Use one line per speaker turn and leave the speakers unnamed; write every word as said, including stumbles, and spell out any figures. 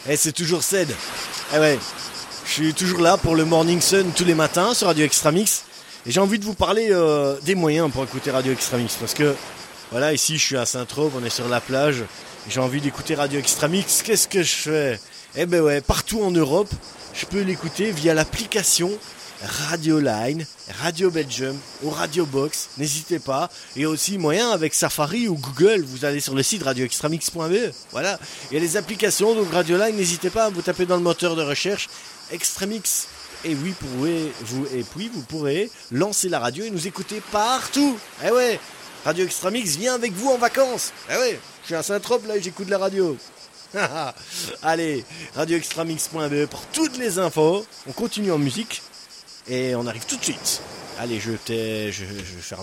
Eh, c'est toujours Ced. Eh ouais, je suis toujours là pour le Morning Sun tous les matins sur Radio Extra Mix. Et j'ai envie de vous parler euh, des moyens pour écouter Radio Extra Mix. Parce que, voilà, ici je suis à Saint-Tropez, on est sur la plage. Et j'ai envie d'écouter Radio Extra Mix. Qu'est-ce que je fais? Eh ben ouais, partout en Europe, je peux l'écouter via l'application Radio Line, Radio Belgium ou Radio Box, n'hésitez pas. Et aussi moyen avec Safari ou Google, vous allez sur le site radio extra mix point b e. Voilà, il y a les applications, donc Radio Line, n'hésitez pas, vous tapez dans le moteur de recherche Extramix. Et oui, vous pourrez, vous, et puis vous pourrez lancer la radio et nous écouter partout. Eh ouais, Radio Extramix vient avec vous en vacances. Eh ouais, je suis à Saint-Tropez là et j'écoute la radio. Allez, radio extra mix point b e pour toutes les infos. On continue en musique. Et on arrive tout de suite. Allez, je vais, je, je vais faire